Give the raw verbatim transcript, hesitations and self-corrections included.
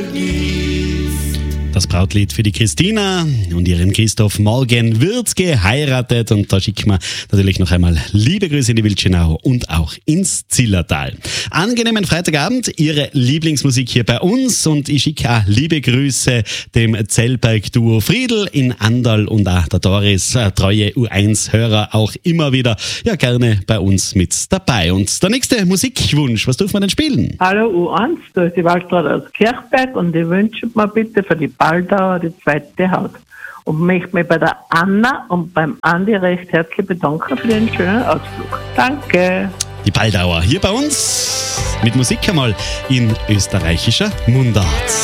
Das Brautlied für die Christina und ihren Christoph. Morgen wird geheiratet und da schicken wir natürlich noch einmal liebe Grüße in die Wildschenau und auch ins Zillertal. Angenehmen Freitagabend, Ihre Lieblingsmusik hier bei uns und ich schicke auch liebe Grüße dem Zellberg-Duo Friedl in Andal und auch der Doris, treue U eins Hörer, auch immer wieder ja gerne bei uns mit dabei. Und der nächste Musikwunsch, was dürfen wir denn spielen? Hallo U eins, da ist die Waltraud aus Kirchberg und ich wünsche mir bitte für die Baldauer die zweite Haut. Und möchte mich bei der Anna und beim Andi recht herzlich bedanken für den schönen Ausflug. Danke. Die Baldauer hier bei uns mit Musik einmal in österreichischer Mundart.